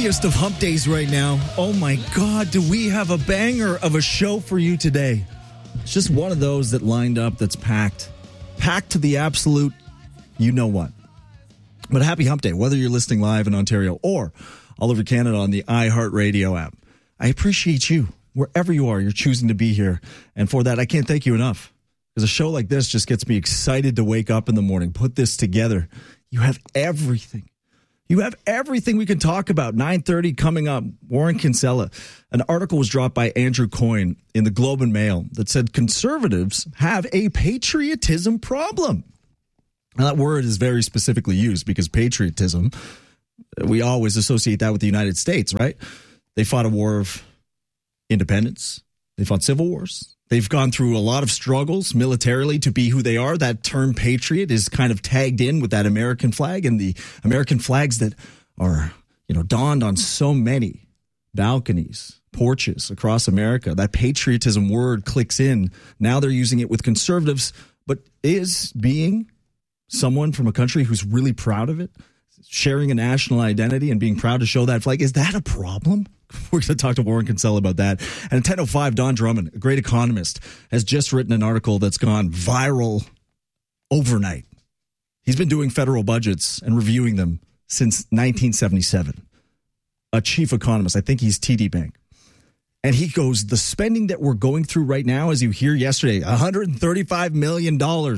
happiest of hump days right now. Oh my God, do we have a banger of a show for you today? It's just one of those that lined up that's packed. Packed to the absolute you know what. But happy hump day, whether you're listening live in Ontario or all over Canada on the iHeartRadio app. I appreciate you, wherever you are, you're choosing to be here. And for that, I can't thank you enough. Because a show like this just gets me excited to wake up in the morning, put this together. You have everything. You have everything we can talk about. 9:30 coming up. Warren Kinsella. An article was dropped by Andrew Coyne in the Globe and Mail that said conservatives have a patriotism problem. Now, that word is very specifically used because patriotism, we always associate that with the United States, right? They fought a war of independence. They fought civil wars. They've gone through a lot of struggles militarily to be who they are. That term patriot is kind of tagged in with that American flag and the American flags that are, donned on so many balconies, porches across America. That patriotism word clicks in. Now they're using it with conservatives, but is being someone from a country who's really proud of it, sharing a national identity and being proud to show that flag, is that a problem? We're going to talk to Warren Kinsella about that. And at 10:05, Don Drummond, a great economist, has just written an article that's gone viral overnight. He's been doing federal budgets and reviewing them since 1977. A chief economist, I think he's TD Bank. And he goes, the spending that we're going through right now, as you hear yesterday, $135 million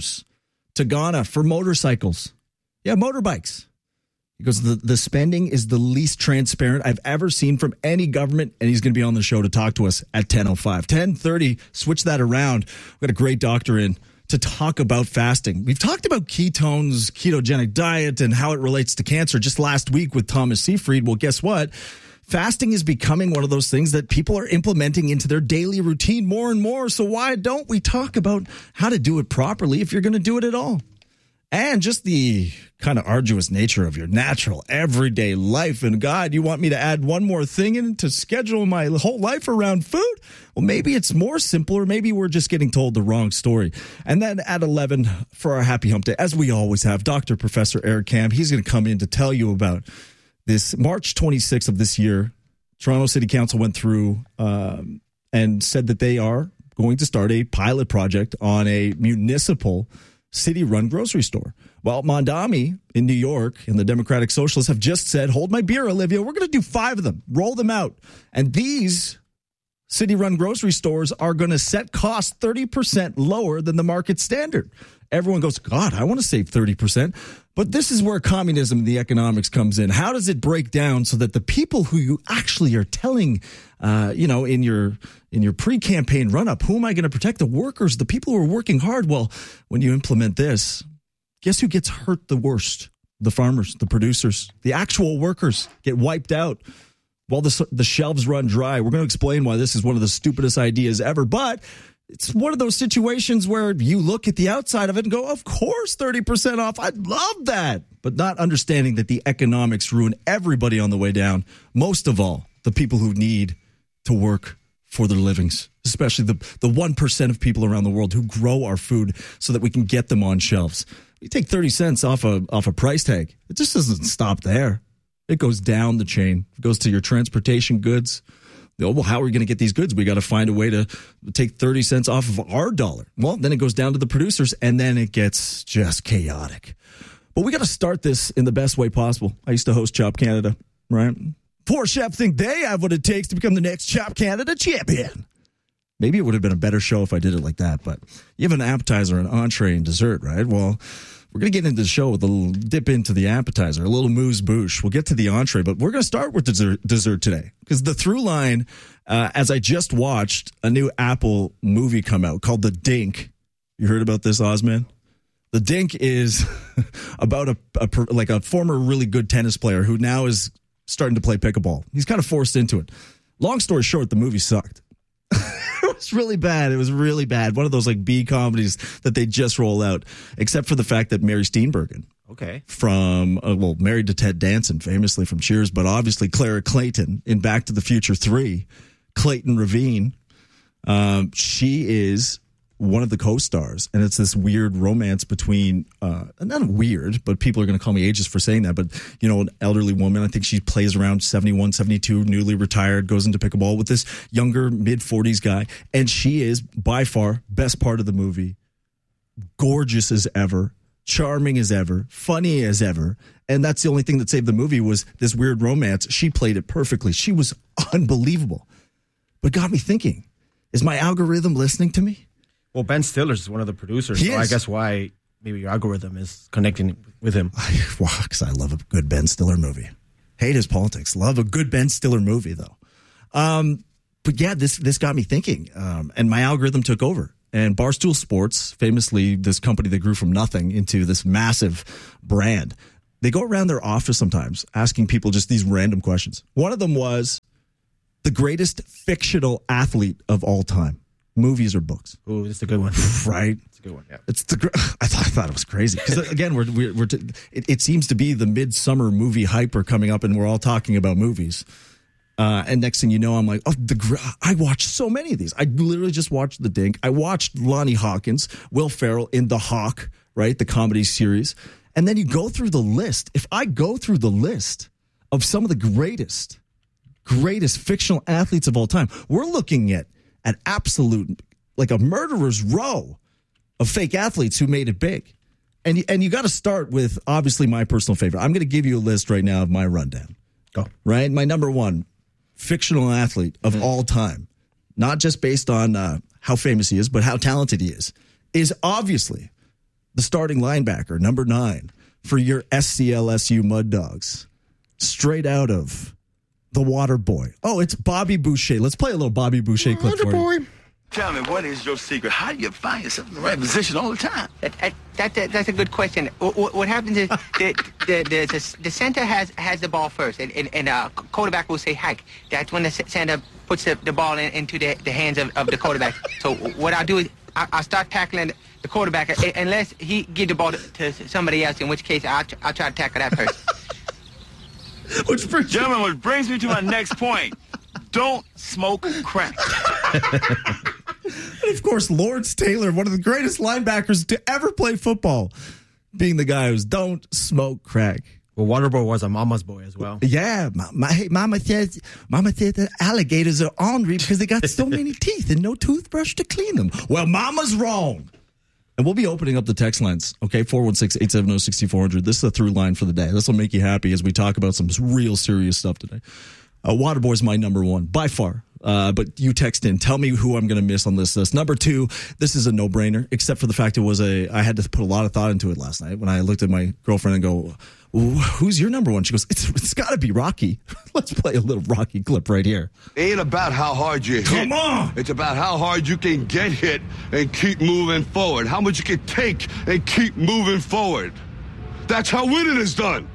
to Ghana for motorcycles. Yeah, motorbikes. He goes, the spending is the least transparent I've ever seen from any government, and he's going to be on the show to talk to us at 10:05. 10:30, switch that around. We've got a great doctor in to talk about fasting. We've talked about ketones, ketogenic diet, and how it relates to cancer just last week with Thomas Seyfried. Well, guess what? Fasting is becoming one of those things that people are implementing into their daily routine more and more. So why don't we talk about how to do it properly if you're going to do it at all? And just the kind of arduous nature of your natural everyday life. And God, you want me to add one more thing in to schedule my whole life around food? Well, maybe it's more simple, or maybe we're just getting told the wrong story. And then at 11 for our happy hump day, as we always have, Dr. Professor Eric Kam. He's going to come in to tell you about this March 26th of this year. Toronto City Council went through and said that they are going to start a pilot project on a municipal city-run grocery store. Well, Mondami in New York and the Democratic Socialists have just said, hold my beer, Olivia, we're going to do 5 of them, roll them out. And these city-run grocery stores are going to set costs 30% lower than the market standard. Everyone goes, God, I want to save 30%. But this is where communism and the economics comes in. How does it break down so that the people who you actually are telling, in your pre-campaign run-up, who am I going to protect? The workers, the people who are working hard. Well, when you implement this, guess who gets hurt the worst? The farmers, the producers, the actual workers get wiped out while the shelves run dry. We're going to explain why this is one of the stupidest ideas ever, but it's one of those situations where you look at the outside of it and go, of course, 30% off. I'd love that. But not understanding that the economics ruin everybody on the way down. Most of all, the people who need to work for their livings, especially the 1% of people around the world who grow our food so that we can get them on shelves. You take 30 cents off a price tag. It just doesn't stop there. It goes down the chain. It goes to your transportation goods. Oh, well, how are we going to get these goods? We got to find a way to take 30 cents off of our dollar. Well, then it goes down to the producers, and then it gets just chaotic. But we got to start this in the best way possible. I used to host Chop Canada, right? Poor chefs think they have what it takes to become the next Chop Canada champion. Maybe it would have been a better show if I did it like that, but you have an appetizer, an entree, and dessert, right? Well, we're going to get into the show with a little dip into the appetizer, a little amuse-bouche. We'll get to the entree, but we're going to start with dessert today. Because the through line, as I just watched a new Apple movie come out called The Dink. You heard about this, Ozman? The Dink is about a former really good tennis player who now is starting to play pickleball. He's kind of forced into it. Long story short, the movie sucked. It was really bad. It was really bad. One of those B comedies that they just roll out, except for the fact that Mary Steenburgen, from married to Ted Danson, famously from Cheers, but obviously Clara Clayton in Back to the Future 3, Clayton Ravine, she is one of the co-stars, and it's this weird romance between not weird, but people are going to call me ageist for saying that, but an elderly woman. I think she plays around 71, 72, newly retired, goes into pickleball with this younger mid-40s guy, and she is by far best part of the movie. Gorgeous as ever, charming as ever, funny as ever, and that's the only thing that saved the movie was this weird romance. She played it perfectly. She was unbelievable, but got me thinking: is my algorithm listening to me? Well, Ben Stiller's is one of the producers, He so is. I guess why maybe your algorithm is connecting with him. Because I love a good Ben Stiller movie. Hate his politics. Love a good Ben Stiller movie, though. But yeah, this got me thinking, and my algorithm took over. And Barstool Sports, famously this company that grew from nothing into this massive brand, they go around their office sometimes asking people just these random questions. One of them was the greatest fictional athlete of all time. Movies or books? Ooh, that's a good one. Right? It's a good one, yeah. I thought it was crazy. Because, again, it seems to be the midsummer movie hyper coming up, and we're all talking about movies. And next thing you know, I'm like, I watched so many of these. I literally just watched The Dink. I watched Lonnie Hawkins, Will Ferrell in The Hawk, right? The comedy series. And then you go through the list. If I go through the list of some of the greatest fictional athletes of all time, we're looking at absolute, like a murderer's row of fake athletes who made it big. And you got to start with, obviously, my personal favorite. I'm going to give you a list right now of my rundown. Go. Right? My number one fictional athlete of all time, not just based on how famous he is, but how talented he is obviously the starting linebacker, number 9, for your SCLSU Mud Dogs. Straight out of The Water Boy. Oh, it's Bobby Boucher. Let's play a little Bobby Boucher clip for you. Tell me, what is your secret? How do you find yourself in the right position all the time? That's a good question. What happens is the center has the ball first, and quarterback will say hike. That's when the center puts the ball into the hands of the quarterback. So what I do is I start tackling the quarterback unless he give the ball to somebody else, in which case I'll try to tackle that person. Which brings me to my next point. Don't smoke crack. And of course, Lawrence Taylor, one of the greatest linebackers to ever play football, being the guy who's don't smoke crack. Well, Waterboy was a mama's boy as well. Yeah, mama says that alligators are ornery because they got so many teeth and no toothbrush to clean them. Well, mama's wrong. And we'll be opening up the text lines, okay? 416-870-6400. This is the through line for the day. This will make you happy as we talk about some real serious stuff today. Waterboy's my number 1, by far. But you text in. Tell me who I'm going to miss on this list. Number 2, this is a no-brainer, except for the fact I had to put a lot of thought into it last night when I looked at my girlfriend and go, who's your number 1? She goes, it's got to be Rocky. Let's play a little Rocky clip right here. It ain't about how hard you hit. Come on! It's about how hard you can get hit and keep moving forward. How much you can take and keep moving forward. That's how winning is done.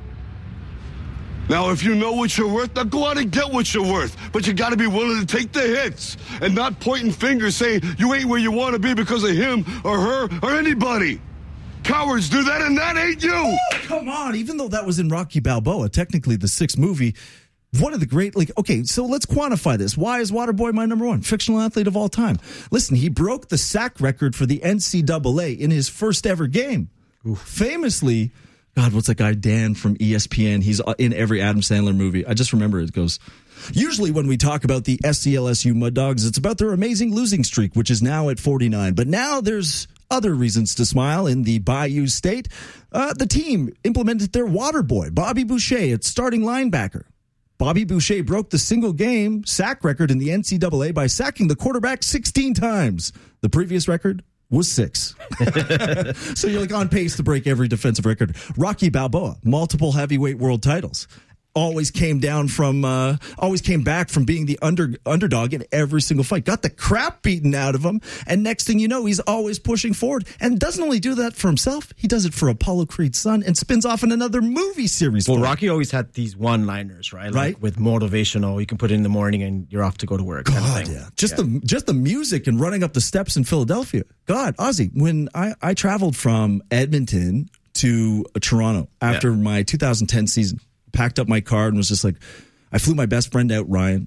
Now, if you know what you're worth, now go out and get what you're worth. But you got to be willing to take the hits and not pointing fingers saying you ain't where you want to be because of him or her or anybody. Cowards do that, and that ain't you. Oh, come on. Even though that was in Rocky Balboa, technically the 6th movie, one of the great, okay, so let's quantify this. Why is Waterboy my number 1? Fictional athlete of all time. Listen, he broke the sack record for the NCAA in his first ever game. Oof. Famously, God, what's that guy, Dan from ESPN? He's in every Adam Sandler movie. I just remember it goes, usually when we talk about the SCLSU Mud Dogs, it's about their amazing losing streak, which is now at 49. But now there's other reasons to smile in the Bayou State. The team implemented their water boy, Bobby Boucher, at starting linebacker. Bobby Boucher broke the single-game sack record in the NCAA by sacking the quarterback 16 times. The previous record was 6. So you're like on pace to break every defensive record. Rocky Balboa, multiple heavyweight world titles. Always came back from being the underdog in every single fight. Got the crap beaten out of him. And next thing you know, he's always pushing forward. And doesn't only do that for himself, he does it for Apollo Creed's son and spins off in another movie series. Well, Rocky always had these one-liners, right? Like with motivational, you can put it in the morning and you're off to go to work. God, kind of thing. Yeah. Just the music and running up the steps in Philadelphia. God, Ozzy, when I traveled from Edmonton to Toronto after my 2010 season, packed up my car and was just like, I flew my best friend out, Ryan.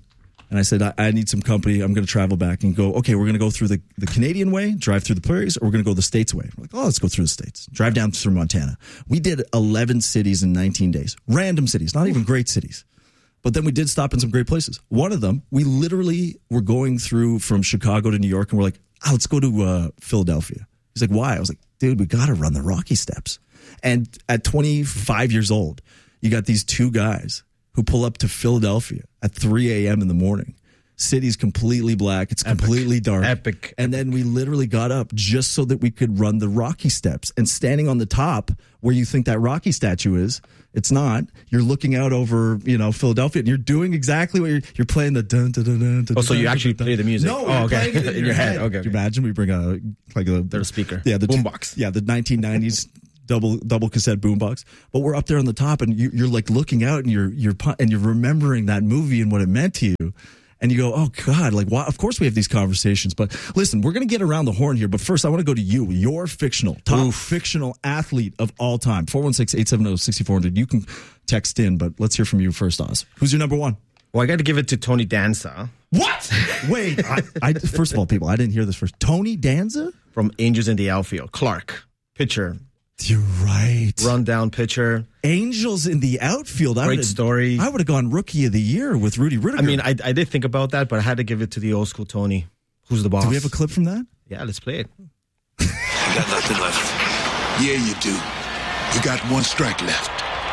And I said, I need some company. I'm going to travel back and go, okay, we're going to go through the Canadian way, drive through the prairies, or we're going to go the States way. We're like, oh, let's go through the States. Drive down through Montana. We did 11 cities in 19 days. Random cities, not even great cities. But then we did stop in some great places. One of them, we literally were going through from Chicago to New York, and we're like, let's go to Philadelphia. He's like, why? I was like, dude, we got to run the Rocky Steps. And at 25 years old, you got these two guys who pull up to Philadelphia at 3 a.m. in the morning. City's completely black. It's completely dark. Epic. And then we literally got up just so that we could run the Rocky Steps. And standing on the top where you think that Rocky statue is, it's not. You're looking out over, Philadelphia, and you're doing exactly what you're playing the dun dun dun dun. Oh, so you actually play the music? No, okay. Playing it in your head. Okay. Can you imagine we bring the speaker? Yeah, the boombox. Yeah, the 1990s. Double cassette boombox, but we're up there on the top, and you're like looking out, and you're remembering that movie and what it meant to you, and you go, oh God, like why? Of course we have these conversations, but listen, we're gonna get around the horn here, but first I want to go to you, your top fictional athlete of all time. 416-870-6400. You can text in, but let's hear from you first, Oz. Who's your number one? Well, I got to give it to Tony Danza. What? Wait, I first of all, people, I didn't hear this first. Tony Danza from Angels in the Outfield. Clark, pitcher. You're right. Rundown pitcher. Angels in the Outfield. Great story. I would have gone Rookie of the Year with Rudy Ruettiger. I mean, I did think about that, but I had to give it to the old school Tony. Who's the boss? Do we have a clip from that? Yeah, let's play it. You got nothing left. Yeah, you do. You got one strike left.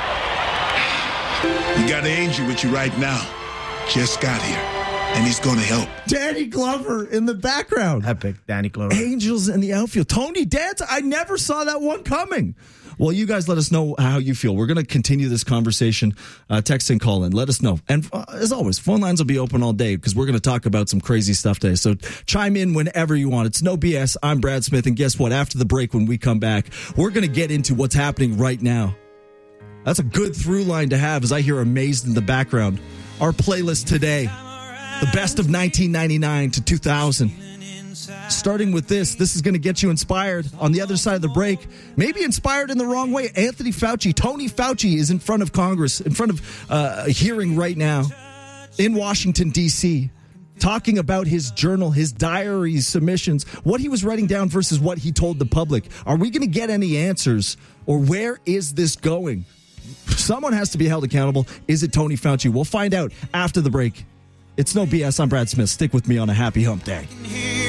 You got an angel with you right now. Just got here. And he's going to help. Danny Glover in the background. Epic, Danny Glover. Angels in the Outfield. Tony Danza. I never saw that one coming. Well, you guys let us know how you feel. We're going to continue this conversation. Text and call in. Let us know. And as always, phone lines will be open all day because we're going to talk about some crazy stuff today. So chime in whenever you want. It's No BS. I'm Brad Smith. And guess what? After the break, when we come back, we're going to get into what's happening right now. That's a good through line to have as I hear Amazed in the background. Our playlist today. The best of 1999 to 2000. Starting with this is going to get you inspired on the other side of the break. Maybe inspired in the wrong way. Anthony Fauci, Tony Fauci is in front of Congress, in front of a hearing right now in Washington, D.C., talking about his journal, his diary submissions, what he was writing down versus what he told the public. Are we going to get any answers, or where is this going? Someone has to be held accountable. Is it Tony Fauci? We'll find out after the break. It's No BS. I'm Brad Smith. Stick with me on a happy hump day.